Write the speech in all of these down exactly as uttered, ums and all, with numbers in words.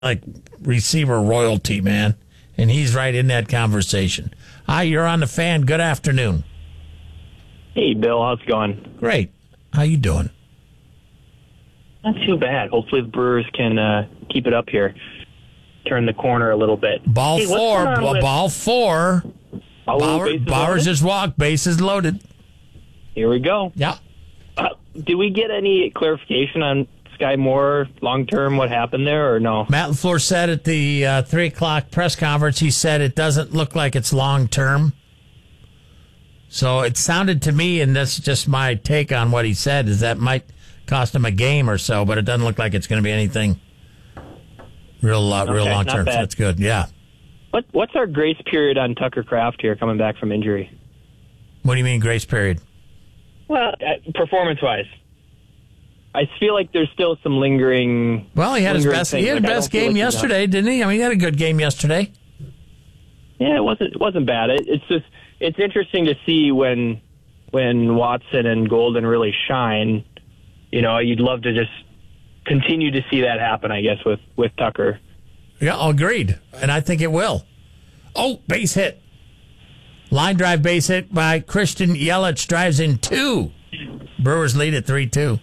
like receiver royalty, man. And he's right in that conversation. Hi, you're on the Fan. Good afternoon. Hey, Bill. How's it going? Great. How you doing? Not too bad. Hopefully the Brewers can uh, keep it up here. Turn the corner a little bit. Ball hey, four. Ball, with... ball four. Oh, Bauer, Bowers just walked. Bases loaded. Here we go. Yeah. Uh, did we get any clarification on Sky Moore long-term, what happened there, or no? Matt LaFleur said at the uh, three o'clock press conference, he said it doesn't look like it's long-term. So it sounded to me, and that's just my take on what he said, is that might cost him a game or so, but it doesn't look like it's going to be anything real uh, okay, real long-term. So that's good, yeah. What What's our grace period on Tucker Kraft here coming back from injury? What do you mean grace period? Well, uh, performance-wise. I feel like there's still some lingering. Well, he had his best. He had his best game yesterday, didn't he? I mean, he had a good game yesterday. Yeah, it wasn't. It wasn't bad. It, it's just. It's interesting to see when, when Watson and Golden really shine. You know, you'd love to just continue to see that happen. I guess with with Tucker. Yeah, agreed, and I think it will. Oh, base hit. Line drive base hit by Christian Yelich, drives in two. Brewers lead at three two.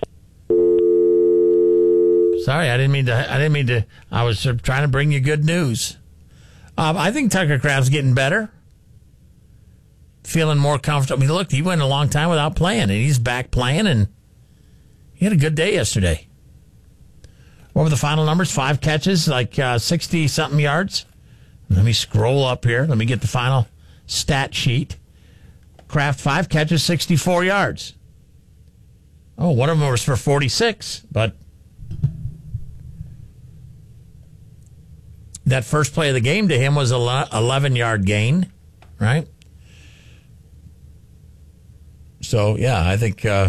Sorry, I didn't mean to. I didn't mean to. I was trying to bring you good news. Um, I think Tucker Kraft's getting better, feeling more comfortable. I mean, look, he went a long time without playing, and he's back playing, and he had a good day yesterday. What were the final numbers? Five catches, like uh, sixty something yards. Let me scroll up here. Let me get the final stat sheet. Kraft five catches, sixty-four yards. Oh, one of them was for forty-six, but. That first play of the game to him was an eleven-yard gain, right? So, yeah, I think uh,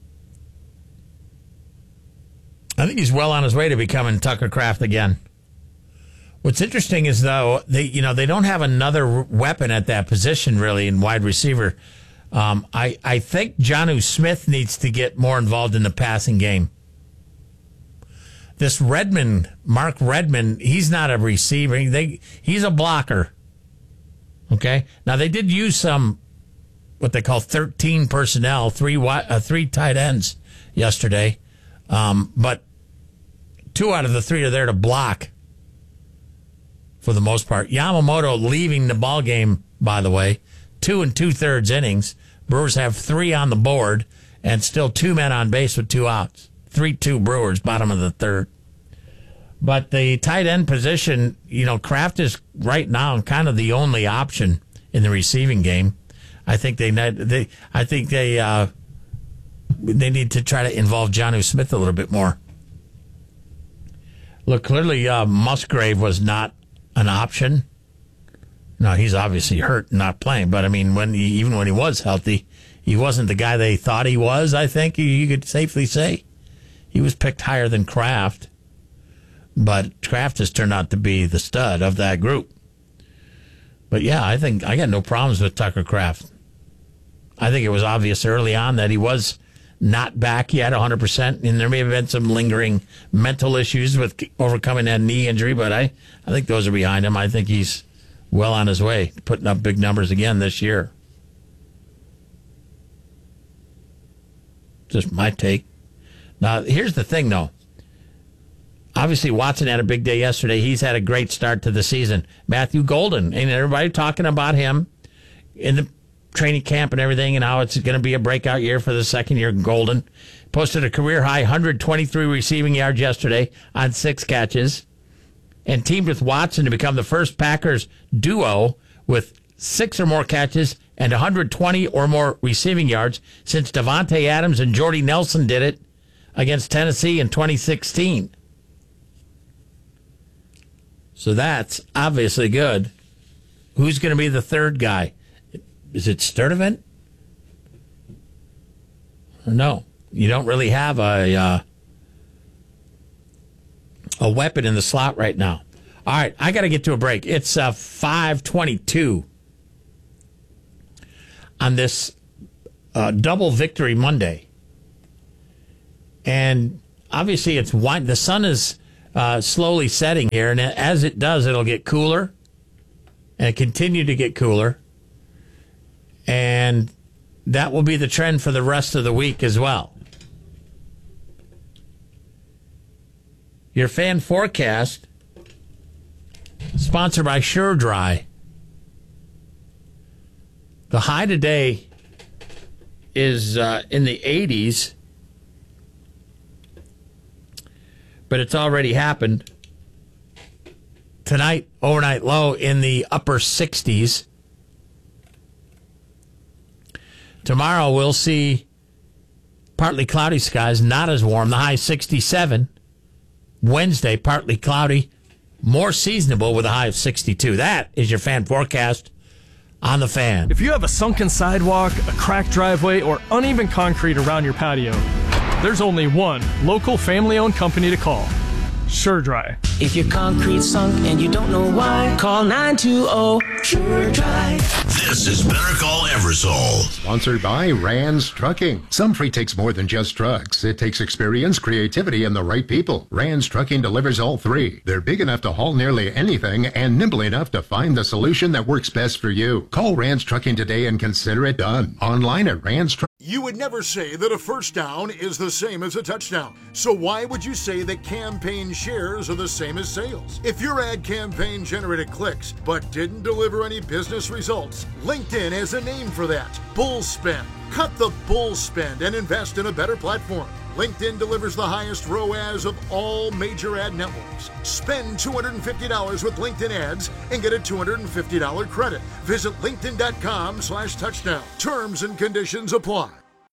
I think he's well on his way to becoming Tucker Kraft again. What's interesting is, though, they you know they don't have another weapon at that position, really, in wide receiver. Um, I, I think Jonnu Smith needs to get more involved in the passing game. This Redmond, Mark Redmond, he's not a receiver. They, he's a blocker. Okay? Now, they did use some, what they call thirteen personnel, three uh, three tight ends yesterday. Um, but two out of the three are there to block for the most part. Yamamoto leaving the ball game, by the way, two and two-thirds innings. Brewers have three on the board and still two men on base with two outs. three two Brewers, bottom of the third. But the tight end position, you know, Kraft is right now kind of the only option in the receiving game. I think they they I think they uh, they need to try to involve Jonnu Smith a little bit more. Look, clearly uh, Musgrave was not an option. No, he's obviously hurt and not playing. But I mean, when he, even when he was healthy, he wasn't the guy they thought he was. I think you, you could safely say. He was picked higher than Kraft, but Kraft has turned out to be the stud of that group. But yeah, I think I got no problems with Tucker Kraft. I think it was obvious early on that he was not back yet one hundred percent, and there may have been some lingering mental issues with overcoming that knee injury, but I, I think those are behind him. I think he's well on his way, putting up big numbers again this year. Just my take. Now, here's the thing, though. Obviously, Watson had a big day yesterday. He's had a great start to the season. Matthew Golden, and everybody talking about him in the training camp and everything, and how it's going to be a breakout year for the second year. Golden posted a career-high one hundred twenty-three receiving yards yesterday on six catches, and teamed with Watson to become the first Packers duo with six or more catches and one hundred twenty or more receiving yards since Davante Adams and Jordy Nelson did it against Tennessee in twenty sixteen. So that's obviously good. Who's going to be the third guy? Is it Sturdivant? No. You don't really have a uh, a weapon in the slot right now. All right, I got to get to a break. It's uh, five twenty-two on this uh, double victory Monday. And obviously, it's wide. The sun is uh, uh, slowly setting here. And as it does, it'll get cooler and continue to get cooler. And that will be the trend for the rest of the week as well. Your fan forecast, sponsored by Sure Dry. The high today is uh, in the eighties, but it's already happened. Tonight, overnight low in the upper sixties. Tomorrow, we'll see partly cloudy skies, not as warm, the high sixty-seven. Wednesday, partly cloudy, more seasonable with a high of sixty-two. That is your fan forecast on the Fan. If you have a sunken sidewalk, a cracked driveway, or uneven concrete around your patio, there's only one local family-owned company to call. Sure Dry. If your concrete's sunk and you don't know why, call nine two zero Sure Dry. This is Better Call Eversole. Sponsored by Rands Trucking. Some freight takes more than just trucks. It takes experience, creativity, and the right people. Rands Trucking delivers all three. They're big enough to haul nearly anything and nimble enough to find the solution that works best for you. Call Rands Trucking today and consider it done. Online at Rands Trucking. You would never say that a first down is the same as a touchdown. So why would you say that campaign shares are the same as sales? If your ad campaign generated clicks but didn't deliver any business results, LinkedIn has a name for that. Bull spend. Cut the bull spend and invest in a better platform. LinkedIn delivers the highest R O A S of all major ad networks. Spend two hundred fifty dollars with LinkedIn ads and get a two hundred fifty dollars credit. Visit linkedin.com slash touchdown. Terms and conditions apply.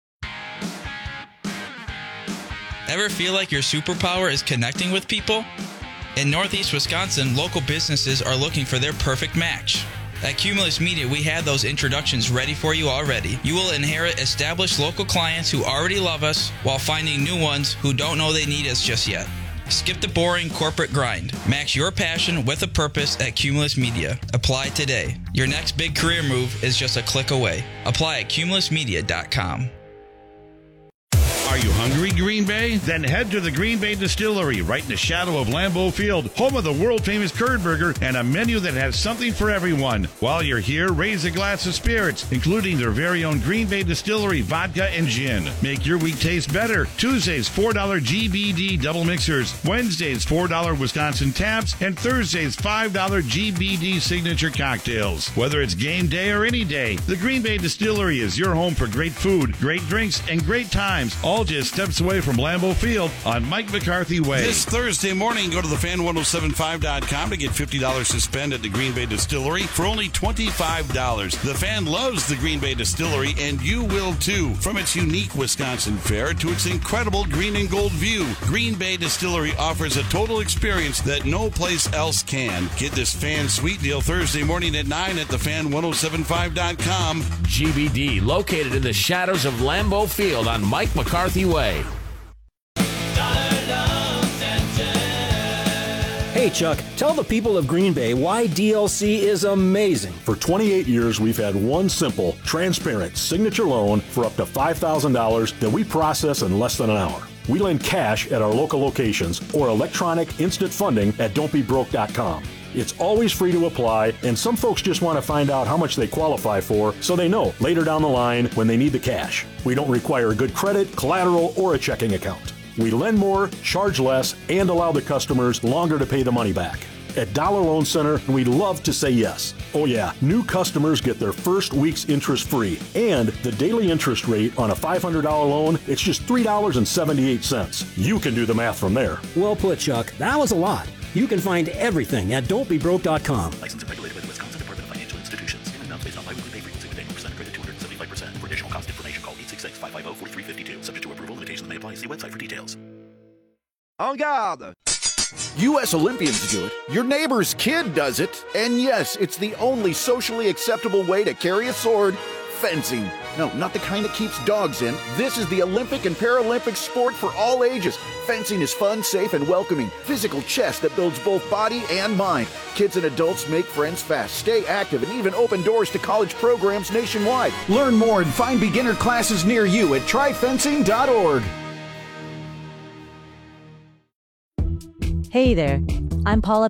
Ever feel like your superpower is connecting with people? In Northeast Wisconsin, local businesses are looking for their perfect match. At Cumulus Media, we have those introductions ready for you already. You will inherit established local clients who already love us while finding new ones who don't know they need us just yet. Skip the boring corporate grind. Match your passion with a purpose at Cumulus Media. Apply today. Your next big career move is just a click away. Apply at cumulus media dot com. Are you hungry, Green Bay? Then head to the Green Bay Distillery, right in the shadow of Lambeau Field, home of the world-famous curd burger and a menu that has something for everyone. While you're here, raise a glass of spirits, including their very own Green Bay Distillery vodka and gin. Make your week taste better. Tuesdays, four dollars G B D double mixers. Wednesdays, four dollars Wisconsin taps. And Thursdays, five dollars G B D signature cocktails. Whether it's game day or any day, the Green Bay Distillery is your home for great food, great drinks, and great times, all just steps away from Lambeau Field on Mike McCarthy Way. This Thursday morning, go to the fan ten seventy-five dot com to get fifty dollars to spend at the Green Bay Distillery for only twenty-five dollars. The Fan loves the Green Bay Distillery, and you will too. From its unique Wisconsin fare to its incredible green and gold view, Green Bay Distillery offers a total experience that no place else can. Get this Fan sweet deal Thursday morning at nine at the fan ten seventy-five dot com. G B D, located in the shadows of Lambeau Field on Mike McCarthy Way. Hey, Chuck, tell the people of Green Bay why D L C is amazing. For twenty-eight years, we've had one simple, transparent signature loan for up to five thousand dollars that we process in less than an hour. We lend cash at our local locations or electronic instant funding at don't be broke dot com. It's always free to apply, and some folks just want to find out how much they qualify for so they know later down the line when they need the cash. We don't require good credit, collateral, or a checking account. We lend more, charge less, and allow the customers longer to pay the money back. At Dollar Loan Center, we love to say yes. Oh yeah, new customers get their first week's interest free. And the daily interest rate on a five hundred dollars loan, it's just three dollars and seventy-eight cents. You can do the math from there. Well put, Chuck. That was a lot. You can find everything at don't be broke dot com. Licensed and regulated by the Wisconsin Department of Financial Institutions. In amounts based on biweekly pay frequency with annual percent credit two hundred seventy-five percent. For additional cost information, call eight six six, five five zero, four three five two. Subject to approval, limitations may apply. See website for details. En garde! U S Olympians do it, your neighbor's kid does it, and yes, it's the only socially acceptable way to carry a sword, fencing. No, not the kind that keeps dogs in. This is the Olympic and Paralympic sport for all ages. Fencing is fun, safe, and welcoming. Physical chess that builds both body and mind. Kids and adults make friends fast, stay active, and even open doors to college programs nationwide. Learn more and find beginner classes near you at try fencing dot org. Hey there, I'm Paula